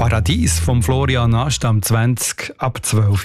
Paradies vom Florian Ast am 20 ab 12.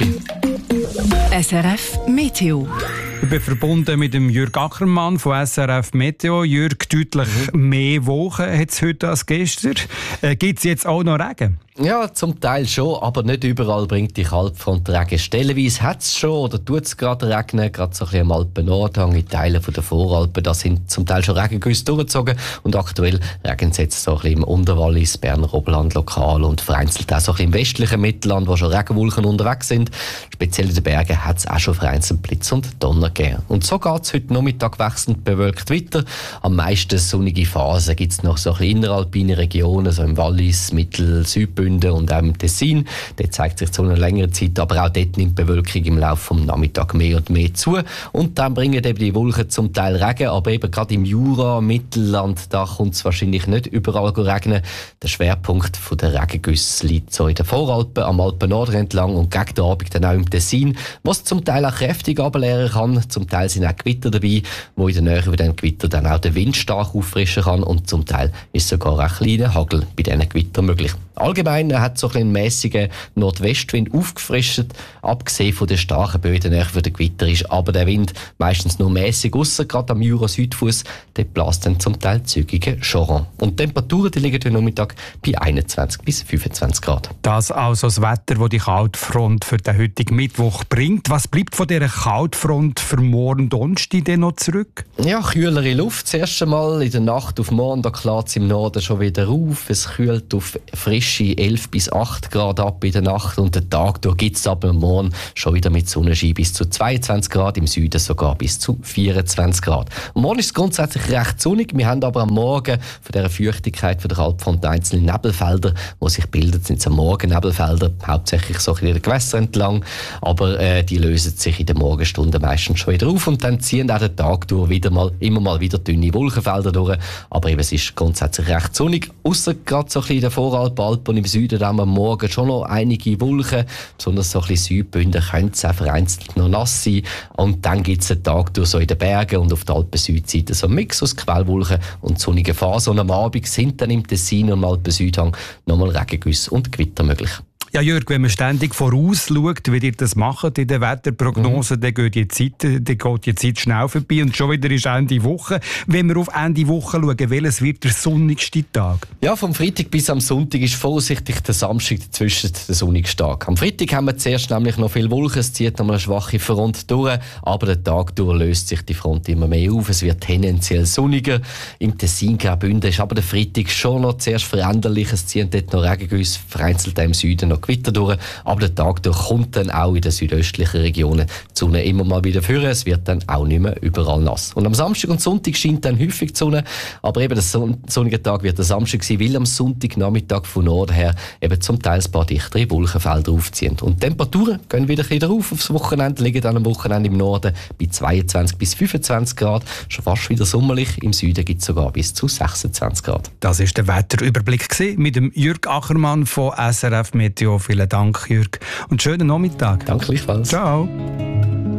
SRF Meteo. Ich bin verbunden mit dem Jürg Ackermann von SRF Meteo. Jürg, deutlich mehr Wochen hat es heute als gestern. Gibt es jetzt auch noch Regen? Ja, zum Teil schon, aber nicht überall bringt die Kaltfront Regen. Stellenweise hat es schon oder tut es gerade regnen, gerade so ein bisschen am Alpen-Nordhang, in Teilen der Voralpen. Da sind zum Teil schon Regengüsse durchgezogen und aktuell regnet es jetzt so ein bisschen im Unterwallis, Berner Oberland lokal und vereinzelt auch so ein bisschen im westlichen Mittelland, wo schon Regenwolken unterwegs sind. Speziell in den Bergen hat es auch schon vereinzelt Blitz und Donner gegeben. Und so geht es heute Nachmittag wechselnd bewölkt weiter. Am meisten sonnige Phasen gibt es noch so ein bisschen inneralpine Regionen, so im Wallis, Südbünden und auch im Tessin. Dort zeigt sich so eine längere Zeit, aber auch dort nimmt die Bewölkung im Laufe des Nachmittags mehr und mehr zu. Und dann bringen eben die Wolken zum Teil Regen, aber eben gerade im Jura, Mittelland, da kommt es wahrscheinlich nicht überall regnen. Der Schwerpunkt der Regengüsse liegt so in den Voralpen, am Alpen-Nord entlang und gegen den Abend dann auch im Tessin, was zum Teil auch kräftig runterleeren kann. Zum Teil sind auch Gewitter dabei, wo in der Nähe über den Gewitter dann auch den Wind stark auffrischen kann und zum Teil ist sogar ein kleiner Hagel bei diesen Gewittern möglich. Allgemein hat so ein mäßiger Nordwestwind aufgefrischt, abgesehen von den starken Böden für den Gewitter ist aber der Wind meistens nur mäßig, ausser gerade am Jura-Südfuss, dort bläst dann zum Teil zügige Choron. Und die Temperaturen die liegen heute Nachmittag bei 21 bis 25 Grad. Das also das Wetter, das die Kaltfront für den heutigen Mittwoch bringt. Was bleibt von dieser Kaltfront für morgen Donnerstag denn noch zurück? Ja, kühlere Luft. Das erste Mal in der Nacht auf morgen, da klärt es im Norden schon wieder auf. Es kühlt auf frische 11 bis 8 Grad ab in der Nacht und den Tag durch gibt es aber morgen schon wieder mit Sonnenschein bis zu 22 Grad, im Süden sogar bis zu 24 Grad. Und morgen ist es grundsätzlich recht sonnig. Wir haben aber am Morgen von dieser Feuchtigkeit von der Kaltfront einzelne Nebelfelder, die sich bilden, sind es am Morgen Nebelfelder, hauptsächlich so in den Gewässern entlang, aber die lösen sich in den Morgenstunden meistens schon wieder auf und dann ziehen auch den Tag durch immer mal wieder dünne Wolkenfelder durch, aber eben, es ist grundsätzlich recht sonnig, ausser gerade so ein bisschen in den Voralpen und im Süden dann am Morgen schon noch einige Wolken, besonders so ein bisschen Südbünden können es auch vereinzelt noch nass sein und dann gibt es einen Tag durch so in den Bergen und auf der Alpen-Südseite so ein Mix aus Quellwolken und sonnigen Phasen und am Abend sind dann im Tessin und im Alpen-Südhang nochmal Regengüsse und Gewitter möglich. Ja, Jürg, wenn man ständig vorausschaut, wie ihr das macht in der Wetterprognose, dann geht die Zeit schnell vorbei und schon wieder ist Ende Woche. Wenn wir auf Ende Woche schauen, welches wird der sonnigste Tag? Ja, vom Freitag bis am Sonntag ist vorsichtig der Samstag dazwischen der sonnigste Tag. Am Freitag haben wir zuerst nämlich noch viel Wolken, es zieht noch eine schwache Front durch, aber den Tag durch löst sich die Front immer mehr auf, es wird tendenziell sonniger. Im Tessin Graubünden ist aber der Freitag schon noch zuerst veränderlich, es ziehen dort noch Regengüsse, vereinzelt im Süden noch Gewitter durch, aber der Tag durch kommt dann auch in den südöstlichen Regionen die Sonne immer mal wieder vor. Es wird dann auch nicht mehr überall nass. Und am Samstag und Sonntag scheint dann häufig die Sonne, aber eben der sonnige Tag wird der Samstag sein, weil am Sonntagnachmittag von Norden her eben zum Teil ein paar dichtere Wolkenfelder aufziehen. Und die Temperaturen gehen wieder ein bisschen rauf aufs Wochenende, liegen dann am Wochenende im Norden bei 22 bis 25 Grad, schon fast wieder sommerlich. Im Süden gibt es sogar bis zu 26 Grad. Das war der Wetterüberblick mit dem Jürg Ackermann von SRF Meteo. Vielen Dank, Jürg. Und schönen Nachmittag. Danke gleichfalls. Ciao.